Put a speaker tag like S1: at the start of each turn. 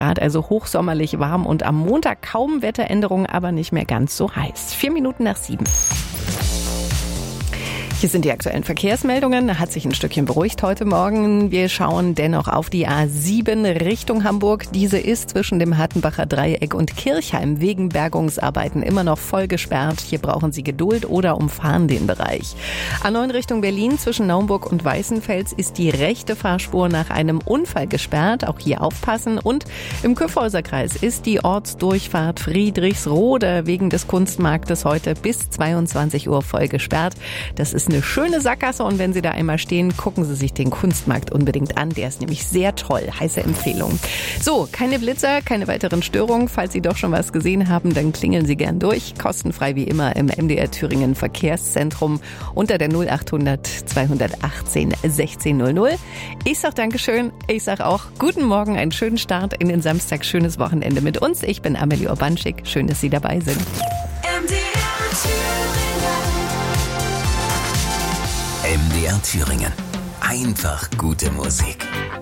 S1: Grad, also hochsommerlich warm und am Montag kaum Wetteränderungen, aber nicht mehr ganz so heiß. 7:04. Hier sind die aktuellen Verkehrsmeldungen. Hat sich ein Stückchen beruhigt heute Morgen. Wir schauen dennoch auf die A7 Richtung Hamburg. Diese ist zwischen dem Hattenbacher Dreieck und Kirchheim wegen Bergungsarbeiten immer noch voll gesperrt. Hier brauchen Sie Geduld oder umfahren den Bereich. A9 Richtung Berlin zwischen Naumburg und Weißenfels ist die rechte Fahrspur nach einem Unfall gesperrt. Auch hier aufpassen. Und im Kyffhäuserkreis ist die Ortsdurchfahrt Friedrichsroda wegen des Kunstmarktes heute bis 22 Uhr voll gesperrt. Das ist eine schöne Sackgasse und wenn Sie da einmal stehen, gucken Sie sich den Kunstmarkt unbedingt an. Der ist nämlich sehr toll. Heiße Empfehlung. So, keine Blitzer, keine weiteren Störungen. Falls Sie doch schon was gesehen haben, dann klingeln Sie gern durch. Kostenfrei wie immer im MDR Thüringen Verkehrszentrum unter der 0800 218 1600. Ich sag Dankeschön. Ich sag auch guten Morgen, einen schönen Start in den Samstag, schönes Wochenende mit uns. Ich bin Amelie Urbanschik. Schön, dass Sie dabei sind.
S2: MDR Thüringen. Einfach gute Musik.